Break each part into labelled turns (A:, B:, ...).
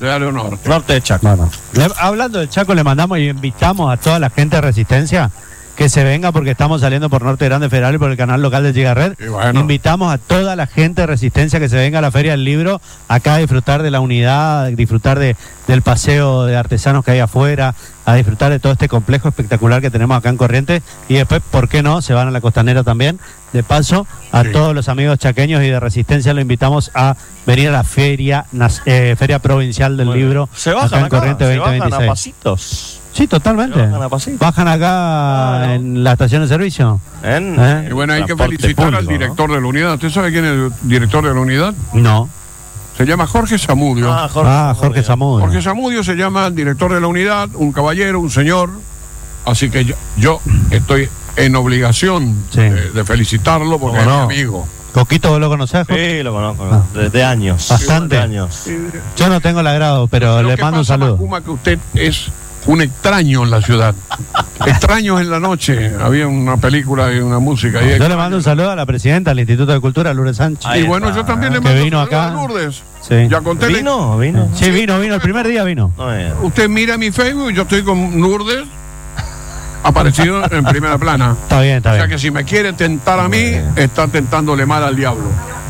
A: Claro, norte.
B: Norte de Chaco.
C: Bueno, hablando de Chaco, le mandamos y invitamos a toda la gente de Resistencia que se venga porque estamos saliendo por Norte Grande Federal y por el canal local de Gigaret.
A: Bueno.
C: Invitamos a toda la gente de Resistencia que se venga a la Feria del Libro, acá a disfrutar de la unidad, a disfrutar del paseo de artesanos que hay afuera, a disfrutar de todo este complejo espectacular que tenemos acá en Corrientes, y después, ¿por qué no?, se van a la Costanera también. De paso, a todos los amigos chaqueños y de Resistencia lo invitamos a venir a la Feria Provincial del Libro
B: Se bajan
C: acá en Corrientes
B: se
C: 2026.
B: bajan a pasitos.
C: Sí, totalmente. Bajan acá en la estación de servicio.
A: Y bueno, hay que felicitar al director de la unidad. ¿Usted sabe quién es el director de la unidad?
C: No.
A: Se llama Jorge Zamudio.
C: Jorge Zamudio.
A: Jorge Zamudio se llama el director de la unidad, un caballero, un señor. Así que yo estoy en obligación de felicitarlo porque es mi amigo.
C: ¿Coquito vos lo conocés?
B: Sí, lo conozco. Desde años.
C: Bastante.
B: Años.
C: Yo no tengo el agrado, pero le mando un saludo.
A: Macuma, que usted es un extraño en la ciudad. Extraños en la noche. Había una película y una música.
C: Yo le mando un saludo a la presidenta del Instituto de Cultura, Lourdes Sánchez.
A: Y bueno, yo también le mando un saludo a Lourdes.
C: Sí.
A: Ya conté.
B: ¿Vino?
C: Sí, vino. El primer día vino.
A: Usted mira mi Facebook, yo estoy con Lourdes aparecido en primera plana.
C: Está bien.
A: O sea que si me quiere tentar a mí, está tentándole mal al diablo.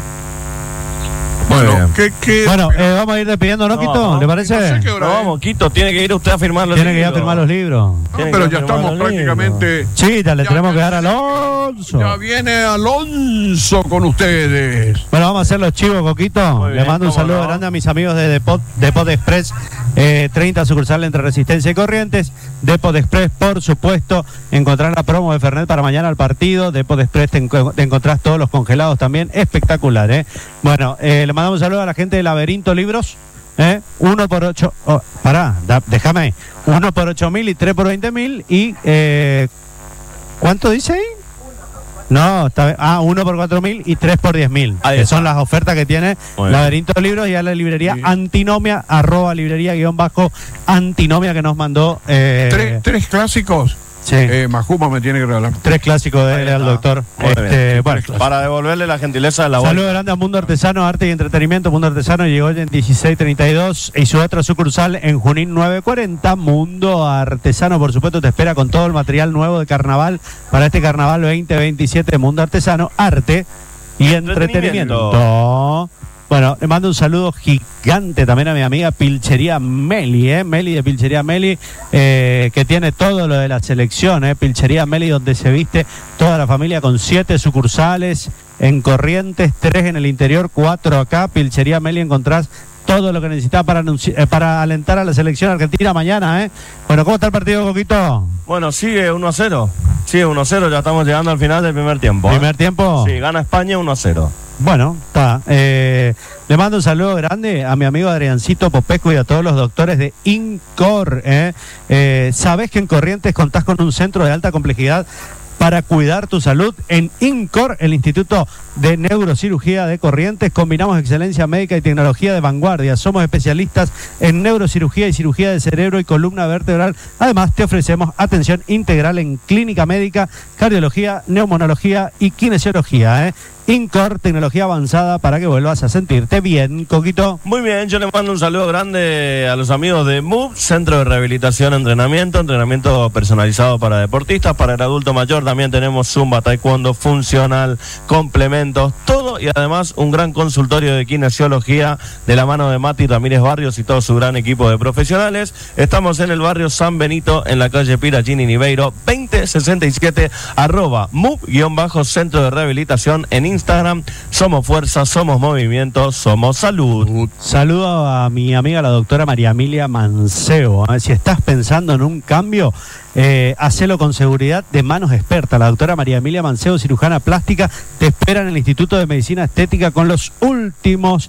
A: Bueno,
C: vamos a ir despidiendo, ¿no, Quito? ¿Le parece?
A: No sé qué hora
B: vamos, Quito, tiene que ir usted a firmar los libros.
C: Tiene que ir a firmar los libros.
A: Pero ya estamos prácticamente.
C: Sí, le tenemos que dar a Alonso.
A: Ya viene Alonso con ustedes.
C: Bueno, vamos a hacer los chivos, Coquito. Le mando un saludo grande a mis amigos de Depot Express, 30 sucursales entre Resistencia y Corrientes. Depot Express, por supuesto, encontrás la promo de Fernet para mañana al partido. Depot Express te encontrás todos los congelados también, espectacular, ¿eh? Bueno, le mandamos un saludo a la gente de Laberinto Libros, 1 por 8, déjame, 1 por 8.000 y 3 por 20.000 y ¿cuánto dice ahí? No, está bien. 1 por 4.000 y 3 por 10.000. Que son las ofertas que tiene Laberinto Libros y a la librería Antinomia, @librería_Antinomia, que nos mandó
A: tres clásicos.
C: Sí.
A: Majuma me tiene que regalar
C: 3 clásicos de él al doctor.
B: Bueno, para devolverle la gentileza de la
C: saludo grande a Mundo Artesano, Arte y Entretenimiento. Mundo Artesano llegó en 1632 y su otra sucursal en Junín 940. Mundo Artesano, por supuesto, te espera con todo el material nuevo de carnaval para este carnaval 2027. Mundo Artesano, Arte y Entretenimiento. Bueno, le mando un saludo gigante también a mi amiga Pilchería Meli, Meli de Pilchería Meli, que tiene todo lo de la selección, Pilchería Meli, donde se viste toda la familia, con 7 sucursales en Corrientes, 3 en el interior, 4 acá. Pilchería Meli, encontrás todo lo que necesitas para alentar a la selección argentina mañana, Bueno, ¿cómo está el partido, Coquito?
B: Bueno, sigue 1-0. Sigue 1-0, ya estamos llegando al final del primer tiempo.
C: ¿Primer tiempo?
B: Sí, gana España 1-0.
C: Bueno, está. Le mando un saludo grande a mi amigo Adriancito Popesco y a todos los doctores de INCOR. Sabés que en Corrientes contás con un centro de alta complejidad para cuidar tu salud. En INCOR, el Instituto de Neurocirugía de Corrientes, combinamos excelencia médica y tecnología de vanguardia. Somos especialistas en neurocirugía y cirugía de cerebro y columna vertebral. Además, te ofrecemos atención integral en clínica médica, cardiología, neumonología y kinesiología. INCOR, tecnología avanzada para que vuelvas a sentirte bien, Coquito.
B: Muy bien, yo le mando un saludo grande a los amigos de MUV, Centro de Rehabilitación, entrenamiento personalizado para deportistas, para el adulto mayor. También tenemos Zumba, Taekwondo, funcional, complementos, todo, y además un gran consultorio de kinesiología de la mano de Mati Ramírez Barrios y todo su gran equipo de profesionales. Estamos en el barrio San Benito, en la calle Pirachini Niveiro, 2067, @MUV_Centro de Rehabilitación en Instagram. Somos fuerza, somos movimiento, somos salud.
C: Saludo a mi amiga la doctora María Emilia Mancebo. Si estás pensando en un cambio, hacelo con seguridad de manos expertas. La doctora María Emilia Mancebo, cirujana plástica, te espera en el Instituto de Medicina Estética con las últimas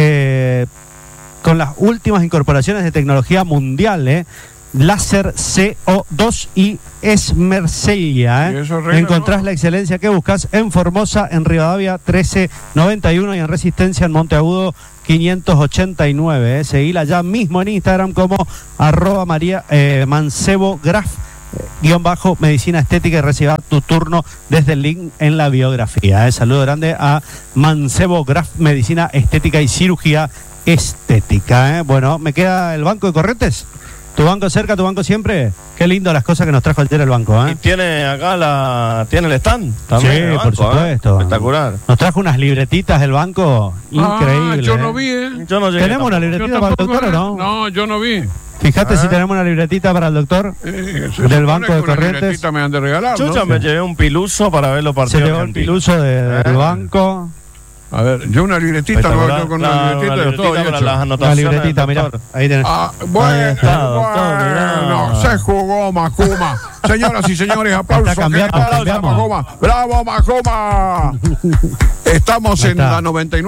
C: incorporaciones de tecnología mundial, láser CO2 y Esmercella. Encontrás la excelencia que buscas en Formosa, en Rivadavia 1391 y en Resistencia en Monteagudo 589. Seguila ya mismo en Instagram como @María Mancebo Graf _medicina estética y reciba tu turno desde el link en la biografía. Saludo grande a Mancebo Graf, medicina estética y cirugía estética. Bueno, me queda el banco de Corrientes. ¿Tu banco cerca, tu banco siempre? Qué lindo las cosas que nos trajo ayer el banco,
B: Y tiene acá tiene el stand también.
C: Sí,
B: banco,
C: por supuesto.
B: Espectacular.
C: Nos trajo unas libretitas del banco increíbles.
A: Yo no vi,
B: Yo no llegué
C: ¿Tenemos una libretita para el doctor o no?
A: No, yo no vi.
C: Fíjate si tenemos una libretita para el doctor del banco de Corrientes.
A: Me han de regalar,
B: Chucha, me llevé un piluso para ver los
C: Se
B: partidos.
C: llevó el piluso del banco.
A: A ver, yo una libretita, no, con una libretita de todo
B: para
A: hecho.
B: las
C: Una
B: anotaciones.
C: libretita, mirá. Ahí tenés.
A: Bueno,
B: está, doctor,
A: bueno, se jugó Majuma. Señoras y señores, aplausos.
C: Está cambiando, cambiamos.
A: Majuma. ¡Bravo, Majuma! Estamos en la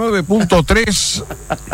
A: 99.3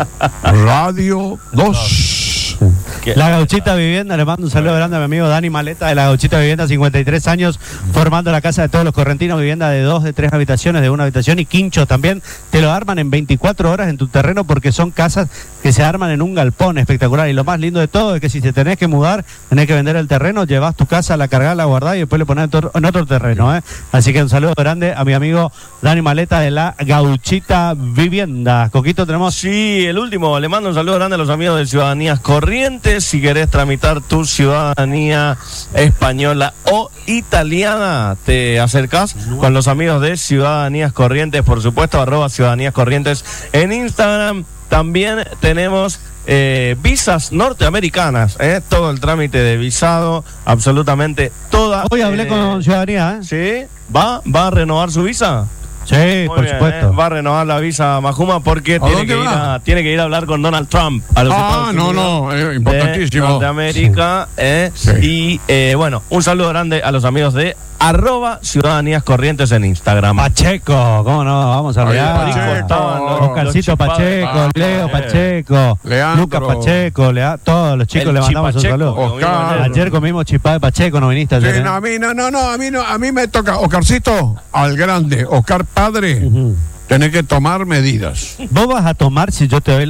A: Radio 2.
C: La Gauchita Vivienda, le mando un saludo grande a mi amigo Dani Maleta de la Gauchita Vivienda, 53 años, formando la casa de todos los correntinos, vivienda de 2, de 3 habitaciones, de 1 habitación y quincho también. Te lo arman en 24 horas en tu terreno porque son casas que se arman en un galpón espectacular. Y lo más lindo de todo es que si te tenés que mudar, tenés que vender el terreno, llevas tu casa, la cargás, la guardás y después le ponés en otro terreno. Así que un saludo grande a mi amigo Dani Maleta de la Gauchita Vivienda. Coquito, tenemos...
B: Sí, el último, le mando un saludo grande a los amigos de Ciudadanías Corrientes. Si querés tramitar tu ciudadanía española o italiana, te acercás con los amigos de Ciudadanías Corrientes, por supuesto, @Ciudadanías Corrientes en Instagram. También tenemos visas norteamericanas, todo el trámite de visado, absolutamente toda.
C: Hoy hablé con Ciudadanía,
B: ¿Sí? ¿Va a renovar su visa?
C: Sí,
B: Muy
C: por
B: bien,
C: supuesto.
B: Va a renovar la visa Majuma porque tiene que ir a hablar con Donald Trump a los Estados Unidos
A: importantísimo.
B: de Norteamérica.
A: Sí.
B: Y bueno, un saludo grande a los amigos de @Ciudadanías Corrientes en Instagram.
C: Pacheco, ¿cómo no? Vamos a hablar. Oscarcito Pacheco, Leo Pacheco,
A: Leandro,
C: Lucas Pacheco, todos los chicos le mandamos un saludo.
A: Oscar.
C: Ayer comimos chipá de Pacheco, no viniste ayer.
A: Sí, no, a mí me toca, Oscarcito, al grande, Oscar padre, tenés que tomar medidas.
C: ¿Vos vas a tomar si yo te doy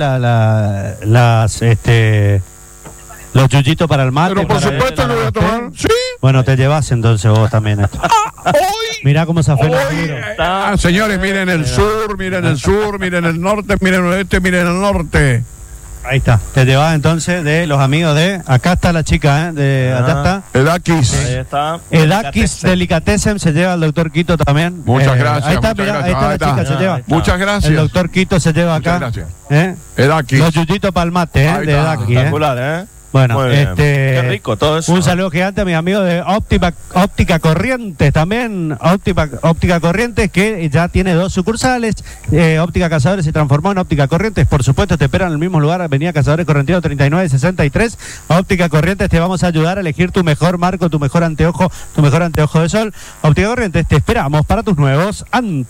C: los yuyitos para el mate?
A: Pero por
C: para
A: supuesto que voy a tomar. Sí.
C: Bueno, te llevas entonces vos también esto. Mirá cómo se fue el
A: señores, miren el sur, miren el norte, miren el oeste, miren el norte.
C: Ahí está, te llevas entonces de los amigos de... Acá está la chica, allá está.
A: Edakis.
B: Ahí está.
C: Edakis Delicatessen se lleva al doctor Quito también.
A: Muchas gracias.
C: Ahí está, mirá, ahí está la chica, se lleva.
A: Muchas gracias.
C: El doctor Quito se lleva acá.
A: Muchas gracias. Edakis.
C: Los yuyitos palmate, de Edakis.
B: Espectacular,
C: Bueno,
B: qué rico todo eso.
C: Un saludo gigante a mis amigos de Óptica Corrientes también. Óptica Corrientes, que ya tiene 2 sucursales. Óptica Cazadores se transformó en Óptica Corrientes. Por supuesto, te esperan en el mismo lugar, Avenida Cazadores Correntino 3963. Óptica Corrientes te vamos a ayudar a elegir tu mejor marco, tu mejor anteojo de sol. Óptica Corrientes, te esperamos para tus nuevos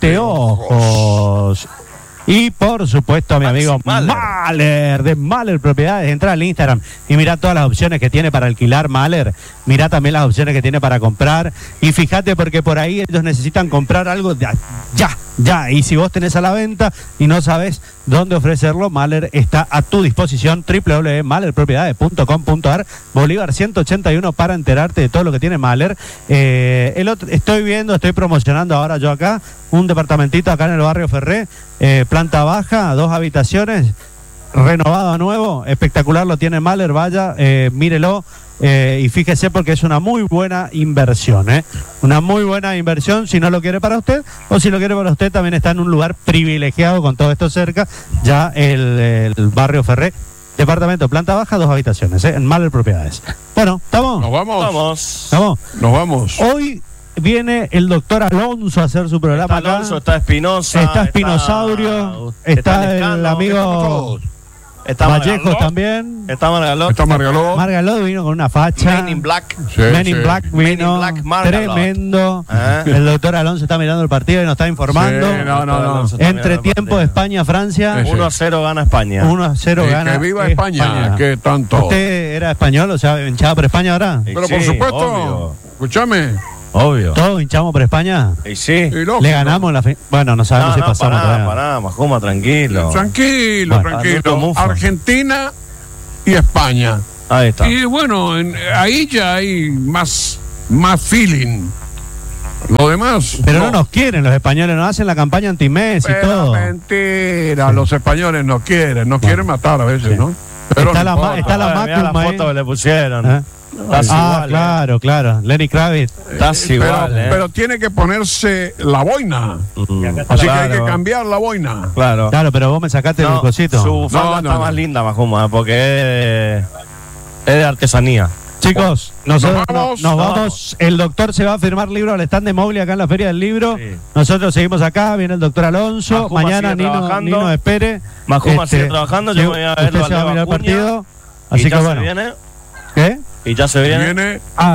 C: anteojos. Y por supuesto a mi amigo Mahler, de Mahler Propiedades. Entra al Instagram y mira todas las opciones que tiene para alquilar Mahler. Mira también las opciones que tiene para comprar. Y fíjate porque por ahí ellos necesitan comprar algo ya. Y si vos tenés a la venta y no sabes dónde ofrecerlo, Mahler está a tu disposición. www.mahlerpropiedades.com.ar, Bolívar 181 para enterarte de todo lo que tiene Mahler. Estoy promocionando ahora yo acá un departamentito acá en el barrio Ferré, planta baja, 2 habitaciones, renovado a nuevo, espectacular, lo tiene Mahler, vaya, mírelo. Y fíjese porque es una muy buena inversión, una muy buena inversión si no lo quiere para usted, o si lo quiere para usted también está en un lugar privilegiado con todo esto cerca, ya el barrio Ferré, departamento, planta baja, 2 habitaciones, en Mahler Propiedades. Bueno, ¿estamos?
A: Nos vamos. Nos vamos.
C: Hoy viene el doctor Alonso a hacer su programa
B: está Alonso,
C: acá.
B: Está Espinosa.
C: Está Espinosaurio. Está el amigo Vallejo también.
B: Está Margalot.
C: Margalot vino con una facha.
B: Men in Black.
C: Men in Black vino. Tremendo. El doctor Alonso está mirando el partido y nos está informando.
A: Sí, no.
C: Entre tiempo de España-Francia.
B: 1-0 gana España.
C: 1-0 gana.
A: Que viva España. Que tanto.
C: ¿Usted era español? O sea, hinchaba por España ahora.
A: Pero por supuesto. Escúchame.
B: Obvio.
C: ¿Todos hinchamos por España?
B: Sí.
C: Le ganamos la Bueno, no sabemos si pasamos.
B: Pará, Majuma, tranquilo.
A: Tranquilo. Argentina y España.
B: Ahí está.
A: Y bueno, ahí ya hay más feeling. Lo demás.
C: Pero no nos quieren, los españoles nos hacen la campaña anti-Messi y
A: Pero
C: todo.
A: mentira, los españoles no quieren matar a veces, ¿no? Pero
C: Está
A: no
C: la
A: importa.
B: la foto que le pusieron.
C: ¿Eh?
B: Estás igual,
C: claro. Lenny Kravitz.
B: Estás igual,
A: pero tiene que ponerse la boina.
C: está
A: Así
C: la-
A: que hay que cambiar la boina.
B: Claro.
C: Claro, pero vos me sacaste el cosito.
B: Su falda está más linda, Majuma, porque es de artesanía.
C: Chicos, nosotros
A: Nos
C: nos
A: vamos.
C: vamos. El doctor se va a firmar libro al stand de Mowgli acá en la Feria del Libro.
B: Sí.
C: Nosotros seguimos acá, viene el doctor Alonso.
B: Majuma
C: Mañana
B: sigue trabajando.
C: Nino espere.
B: Majuma sigue trabajando, yo me voy a ver
C: usted se va a mirar el partido. Así
B: y ya
C: que
B: se
C: bueno.
B: viene.
C: ¿Qué?
B: Y ya se viene.
A: Viene
C: Ah,